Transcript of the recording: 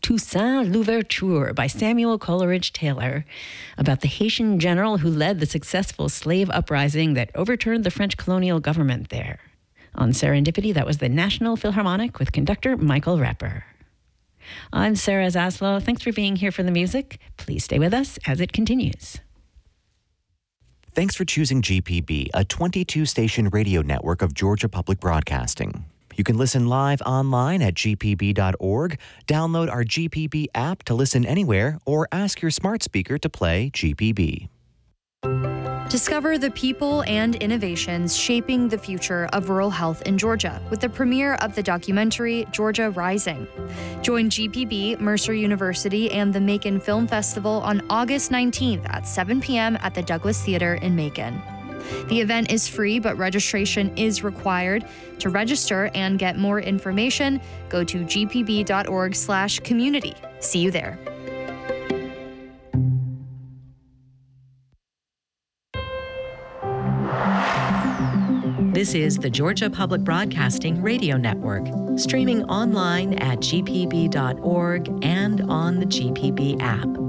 Toussaint Louverture by Samuel Coleridge Taylor, about the Haitian general who led the successful slave uprising that overturned the French colonial government there. On Serendipity, that was the National Philharmonic with conductor Michael Rapper. I'm Sarah Zaslow. Thanks for being here for the music. Please stay with us as it continues. Thanks for choosing GPB, a 22-station radio network of Georgia Public Broadcasting. You can listen live online at gpb.org, download our GPB app to listen anywhere, or ask your smart speaker to play GPB. Discover the people and innovations shaping the future of rural health in Georgia with the premiere of the documentary Georgia Rising. Join GPB, Mercer University, and the Macon Film Festival on August 19th at 7 p.m. at the Douglas Theater in Macon. The event is free, but registration is required. To register and get more information, go to gpb.org/community. See you there. This is the Georgia Public Broadcasting Radio Network, streaming online at gpb.org and on the GPB app.